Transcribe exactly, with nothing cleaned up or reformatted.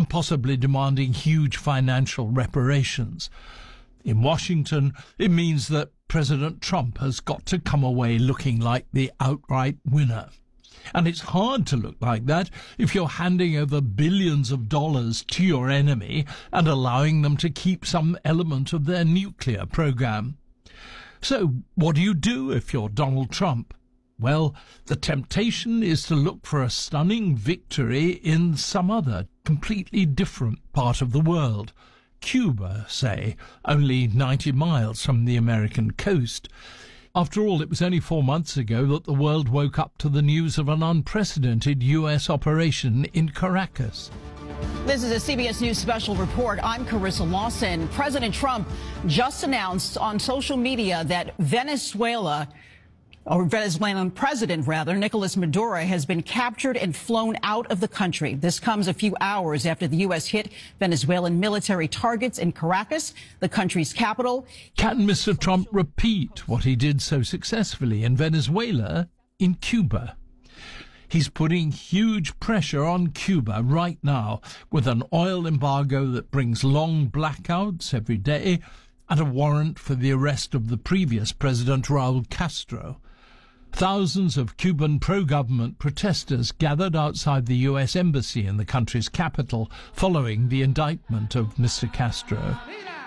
and possibly demanding huge financial reparations. In Washington, it means that President Trump has got to come away looking like the outright winner. And it's hard to look like that if you're handing over billions of dollars to your enemy and allowing them to keep some element of their nuclear program. So what do you do if you're Donald Trump? Well, the temptation is to look for a stunning victory in some other, completely different part of the world. Cuba, say, only ninety miles from the American coast. After all, it was only four months ago that the world woke up to the news of an unprecedented U S operation in Caracas. This is a C B S News special report. I'm Carissa Lawson. President Trump just announced on social media that Venezuela, or Venezuelan president, rather, Nicolas Maduro, has been captured and flown out of the country. This comes a few hours after the U S hit Venezuelan military targets in Caracas, the country's capital. Can Mister Trump repeat what he did so successfully in Venezuela in Cuba? He's putting huge pressure on Cuba right now with an oil embargo that brings long blackouts every day and a warrant for the arrest of the previous president, Raul Castro. Thousands of Cuban pro-government protesters gathered outside the U S embassy in the country's capital following the indictment of Mister Castro.